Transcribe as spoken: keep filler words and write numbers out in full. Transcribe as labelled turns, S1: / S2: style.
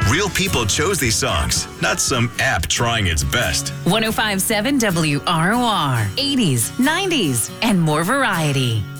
S1: Real people chose these songs, not some app trying its best.
S2: one oh five point seven W R O R, eighties, nineties, and more variety.